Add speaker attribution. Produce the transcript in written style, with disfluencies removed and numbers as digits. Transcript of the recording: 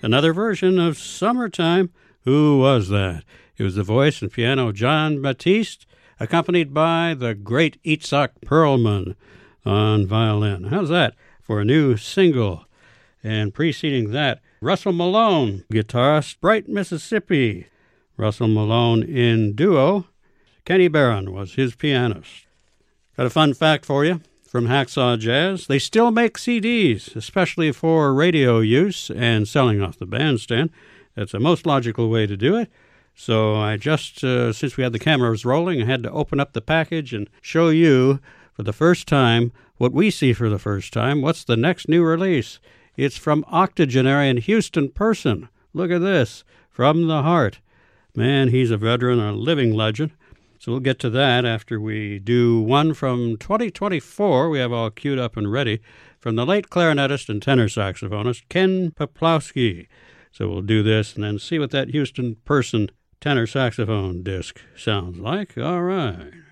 Speaker 1: another version of Summertime. Who was that? It was the voice and piano of Jon Batiste, accompanied by the great Itzhak Perlman on violin. How's that for a new single? And preceding that, Russell Malone, guitarist, Bright, Mississippi. Russell Malone in duo. Kenny Barron was his pianist. Got a fun fact for you from Hacksaw Jazz. They still make CDs, especially for radio use and selling off the bandstand. That's the most logical way to do it. So I just, since we had the cameras rolling, I had to open up the package and show you for the first time what we see for the first time. What's the next new release? It's from octogenarian Houston Person. Look at this, From the Heart. Man, he's a veteran, a living legend. So we'll get to that after we do one from 2024. We have all queued up and ready from the late clarinetist and tenor saxophonist Ken Peplowski. So we'll do this and then see what that Houston Person tenor saxophone disc sounds like. All right.